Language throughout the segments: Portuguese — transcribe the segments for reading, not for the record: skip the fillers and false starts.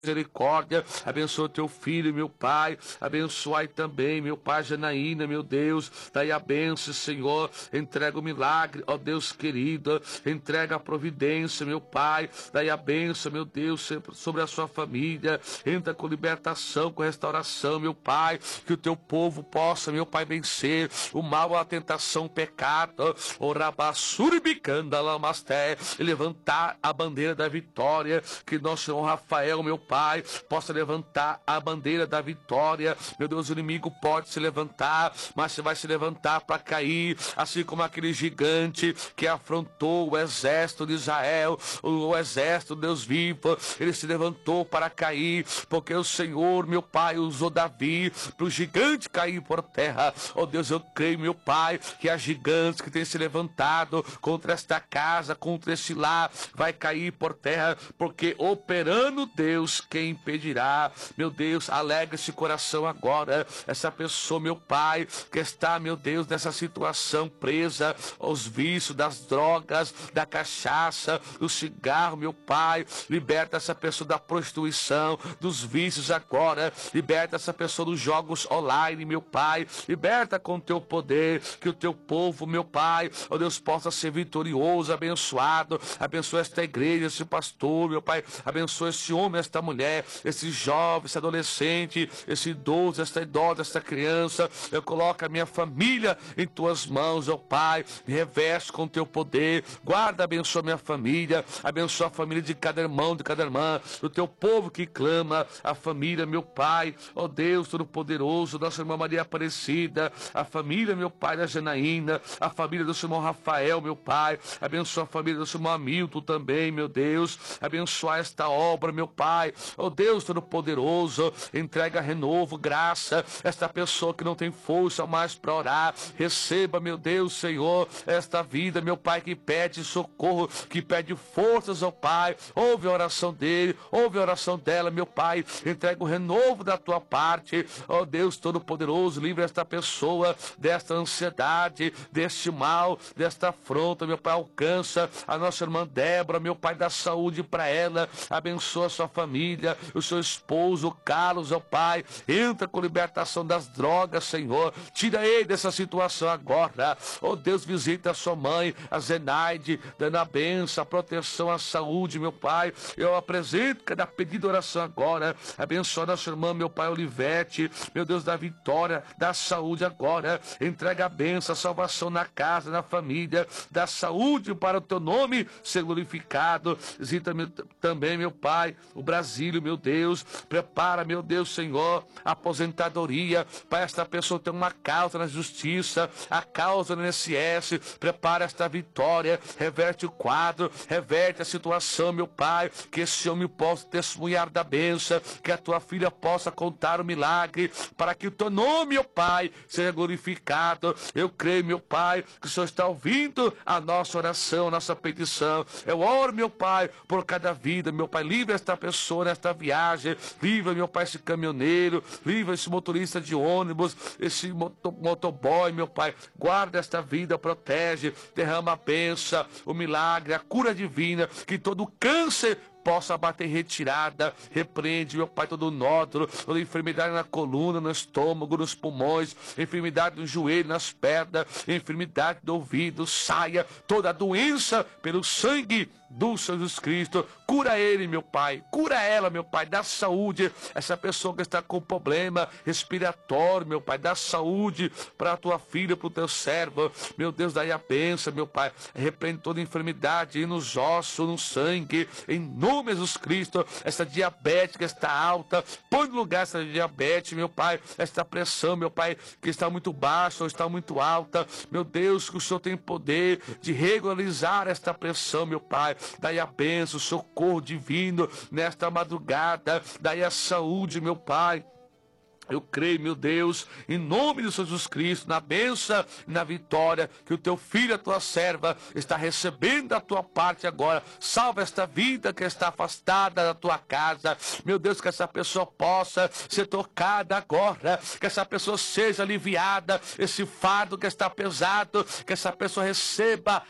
misericórdia, abençoa teu filho, meu Pai, abençoai também, meu Pai, Janaína, meu Deus, daí a bênção, Senhor, entrega o milagre, ó Deus querido, entrega a providência, meu Pai, daí a bênção, meu Deus, sobre a sua família, entra com libertação, com restauração, meu Pai, que o teu povo possa, meu Pai, vencer o mal, a tentação, o pecado, o rabassuribicanda lamasté, e levantar a bandeira da vitória, que nosso Senhor Rafael, meu Pai, possa levantar a bandeira da vitória. Meu Deus, o inimigo pode se levantar, mas você vai se levantar para cair, assim como aquele gigante que afrontou o exército de Israel, o exército de Deus vivo, ele se levantou para cair, porque o Senhor, meu Pai, usou Davi para o gigante cair por terra. Oh Deus, eu creio, meu Pai, que há gigantes que têm se levantado contra esta casa, contra este lar, vai cair por terra, porque operando Deus, quem impedirá? Meu Deus, alegra esse coração agora, essa pessoa, meu Pai, que está, meu Deus, nessa situação presa aos vícios das drogas, da cachaça, do cigarro, meu Pai, liberta essa pessoa da prostituição, dos vícios agora, liberta essa pessoa dos jogos online, meu Pai, liberta com teu poder, que o teu povo, meu Pai, ó Deus, possa ser vitorioso, abençoado, abençoa esta igreja, esse pastor, meu Pai, abençoa esse homem, esta mulher, esse jovem, esse adolescente, esse idoso, esta idosa, esta criança. Eu coloco a minha família em tuas mãos, ó Pai, me reveste com teu poder, guarda, abençoa minha família, abençoa a família de cada irmão, de cada irmã, do teu povo que clama, a família, meu Pai, ó Deus Todo-Poderoso, nossa irmã Maria Aparecida, a família, meu Pai, da Janaína, a família do seu irmão Rafael, meu Pai, abençoa a família do seu irmão Hamilton também, meu Deus, abençoa esta obra, meu Pai, ó Deus Todo-Poderoso, entrega renovo, graça, esta pessoa que não tem força mais para orar, receba, meu Deus, Senhor, esta vida, meu Pai, que pede socorro, que pede forças, ó Pai, ouve a oração dele, ouve a oração dela, meu Pai, entrega o renovo da tua parte, ó Deus Todo-Poderoso, livra esta pessoa desta ansiedade, deste mal, desta afronta, meu Pai, alcança a nossa irmã Débora, meu Pai, dá saúde para ela, abençoa a sua família, o seu esposo, o Carlos, ó Pai, entra com libertação das drogas, Senhor, tira ele dessa situação agora, ó Deus, visita a sua mãe, a Zenaide, dando a bênção, a proteção, a saúde, meu Pai, eu apresento cada pedido de oração agora, abençoa nossa irmã, meu Pai, Olivete, meu Deus, da vitória, da saúde agora, entrega a bênção, a salvação na casa, na família, da saúde para o teu nome ser glorificado, visita também, meu Pai, o Brasil, meu Deus, prepara, meu Deus, Senhor, a aposentadoria, para esta pessoa ter uma causa na justiça, a causa no INSS, prepara esta vitória, reverte o quadro, reverte a situação, meu Pai, que esse homem possa testemunhar da bênção, que a tua filha possa contar o milagre, para que o teu nome, meu Pai, seja glorificado. Eu creio, meu Pai, que o Senhor está ouvindo a nossa oração, a nossa petição. Eu oro, meu Pai, por cada vida, meu Pai, livra esta pessoa nesta viagem, livra, meu Pai, esse caminhoneiro, livra esse motorista de ônibus, esse motoboy, meu Pai, guarda esta vida, protege, derrama a bênção, o milagre, a cura divina, que todo câncer possa bater em retirada, repreende, meu Pai, todo nódulo, toda enfermidade na coluna, no estômago, nos pulmões, enfermidade no joelho, nas pernas, enfermidade do ouvido, saia toda a doença pelo sangue do Senhor Jesus Cristo, cura ele, meu Pai, cura ela, meu Pai, dá saúde, essa pessoa que está com problema respiratório, meu Pai, dá saúde para a tua filha, para o teu servo, meu Deus, daí a bênção, meu Pai, repreende toda enfermidade nos ossos, no sangue, em nome de Jesus Cristo, essa diabetes que está alta, põe no lugar essa diabetes, meu Pai, esta pressão, meu Pai, que está muito baixa ou está muito alta, meu Deus, que o Senhor tem poder de regularizar esta pressão, meu Pai, daí a bênção, o socorro divino nesta madrugada, daí a saúde, meu Pai. Eu creio, meu Deus, em nome de Jesus Cristo, na bênção e na vitória que o teu filho, a tua serva, está recebendo da tua parte agora. Salva esta vida que está afastada da tua casa. Meu Deus, que essa pessoa possa ser tocada agora, que essa pessoa seja aliviada, esse fardo que está pesado, que essa pessoa receba a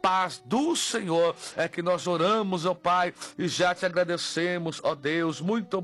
paz do Senhor é que nós oramos, ó Pai, e já te agradecemos, ó Deus. Muito